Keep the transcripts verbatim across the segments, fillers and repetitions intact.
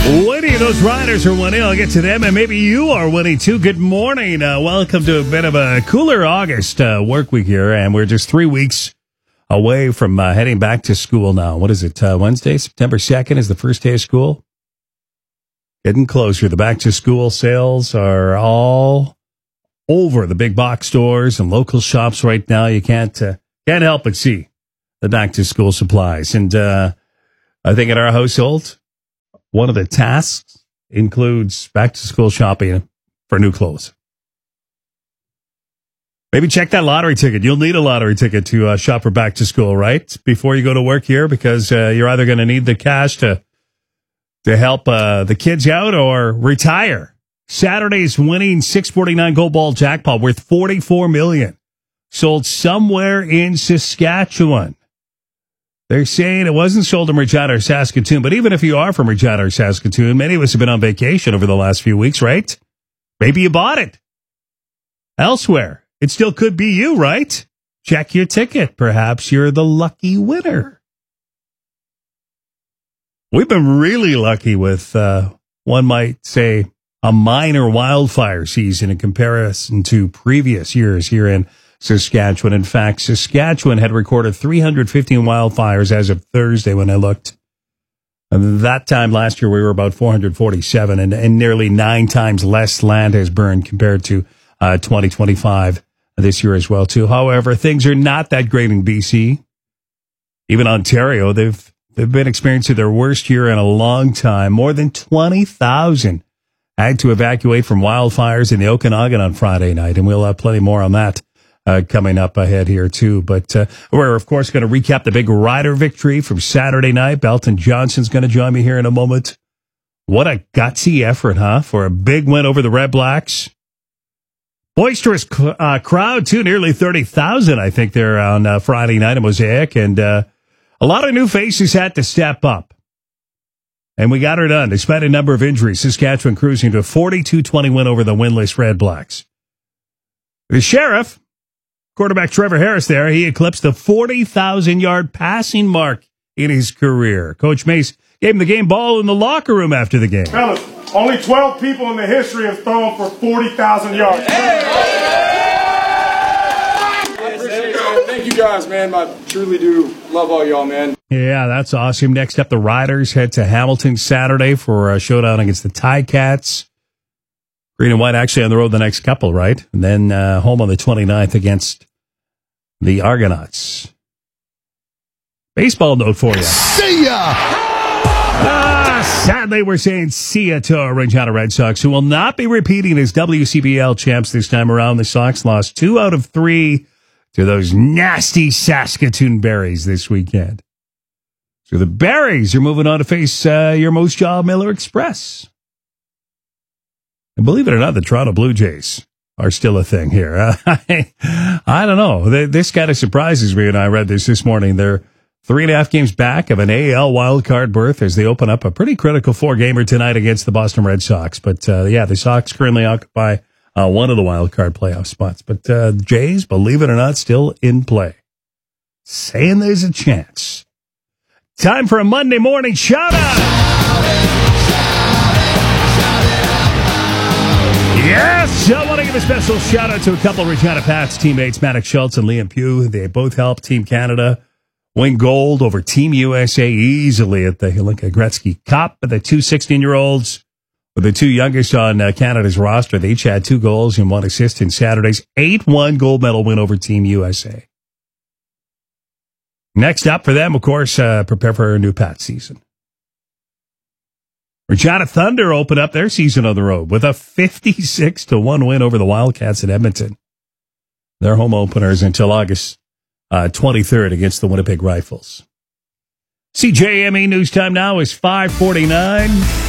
Winnie, those riders are winning. I'll get to them, and maybe you are winning too. Good morning. Uh, welcome to a bit of a cooler August uh, work week here, and we're just three weeks away from uh, heading back to school now. What is it? Uh, Wednesday, September second is the first day of school. Getting closer. The back to school sales are all over the big box stores and local shops right now. You can't uh, can't help but see the back to school supplies, and uh, I think in our household, one of the tasks includes back-to-school shopping for new clothes. Maybe check that lottery ticket. You'll need a lottery ticket to uh, shop for back-to-school, right? Before you go to work here, because uh, you're either going to need the cash to to help uh, the kids out or retire. Saturday's winning six forty-nine Gold Ball jackpot worth forty-four million dollars. Sold somewhere in Saskatchewan. They're saying it wasn't sold in Regina or Saskatoon, but even if you are from Regina or Saskatoon, many of us have been on vacation over the last few weeks, right? Maybe you bought it elsewhere. It still could be you, right? Check your ticket. Perhaps you're the lucky winner. We've been really lucky with, uh, one might say, a minor wildfire season in comparison to previous years here in Saskatchewan. In fact, Saskatchewan had recorded three hundred fifteen wildfires as of Thursday when I looked. And that time last year, we were about four hundred forty-seven, and, and nearly nine times less land has burned compared to uh, twenty twenty-five this year as well, too. However, things are not that great in B C. Even Ontario, they've they've been experiencing their worst year in a long time. More than twenty thousand had to evacuate from wildfires in the Okanagan on Friday night, and we'll have plenty more on that Uh, coming up ahead here, too. But uh, we're, of course, going to recap the big rider victory from Saturday night. Belton Johnson's going to join me here in a moment. What a gutsy effort, huh, for a big win over the Red Blacks. Boisterous uh, crowd, too, nearly thirty thousand, I think, there on uh, Friday night at Mosaic. And uh, a lot of new faces had to step up. And we got her done, despite a number of injuries. Saskatchewan cruising to a forty-two twenty win over the winless Red Blacks. The Sheriff, quarterback Trevor Harris there, he eclipsed the forty thousand yard passing mark in his career. Coach Mace gave him the game ball in the locker room after the game. Fellas, only twelve people in the history have thrown for forty thousand yards. Hey! I appreciate it. Thank you guys, man. I truly do love all y'all, man. Yeah, that's awesome. Next up, the Riders head to Hamilton Saturday for a showdown against the Ticats. Green and white actually on the road the next couple, right? And then uh, home on the twenty-ninth against the Argonauts. Baseball note for you. See ya! Ah, sadly, we're saying see ya to our Regina Red Sox, who will not be repeating as W C B L champs this time around. The Sox lost two out of three to those nasty Saskatoon Berries this weekend. So the Berries are moving on to face uh, your Moose Jaw Miller Express. And believe it or not, the Toronto Blue Jays are still a thing here. Uh, I, I don't know. They, this kind of surprises me, and I read this this morning. They're three and a half games back of an A L wildcard berth as they open up a pretty critical four-gamer tonight against the Boston Red Sox. But, uh, yeah, the Sox currently occupy uh, one of the wildcard playoff spots. But uh, Jays, believe it or not, still in play. Saying there's a chance. Time for a Monday morning shout-out! Yes, I want to give a special shout out to a couple of Regina Pats teammates, Maddox Schultz and Liam Pugh. They both helped Team Canada win gold over Team U S A easily at the Hlinka Gretzky Cup. But the two sixteen-year-olds were the two youngest on uh, Canada's roster. They each had two goals and one assist in Saturday's eight one gold medal win over Team U S A. Next up for them, of course, uh, prepare for a new Pat season. Regina Thunder opened up their season on the road with a fifty-six to one win over the Wildcats in Edmonton. Their home openers until August uh, twenty-third against the Winnipeg Rifles. C J M E News Time now is five forty-nine.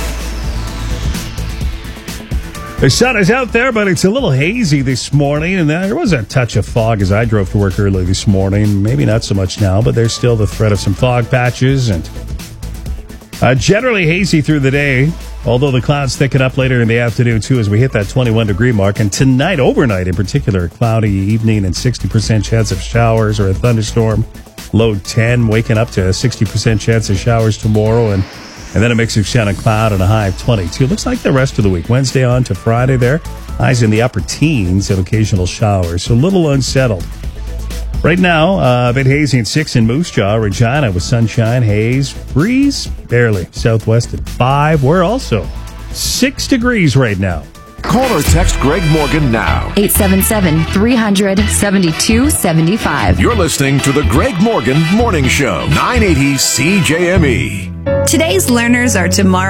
The sun is out there, but it's a little hazy this morning, and there was a touch of fog as I drove to work early this morning. Maybe not so much now, but there's still the threat of some fog patches, and Uh, generally hazy through the day, although the clouds thicken up later in the afternoon, too, as we hit that twenty-one degree mark. And tonight, overnight in particular, cloudy evening and sixty percent chance of showers or a thunderstorm. Low ten, waking up to a sixty percent chance of showers tomorrow. And And then a mix of sun and cloud and a high of twenty-two. Looks like the rest of the week. Wednesday on to Friday there. Highs in the upper teens and occasional showers. So a little unsettled. Right now, uh, a bit hazy at six in Moose Jaw, Regina with sunshine, haze, breeze, barely. Southwest at five. We're also six degrees right now. Call or text Greg Morgan now. eight seven seven, three hundred, seventy-two seventy-five. You're listening to the Greg Morgan Morning Show, nine eighty C J M E. Today's learners are tomorrow.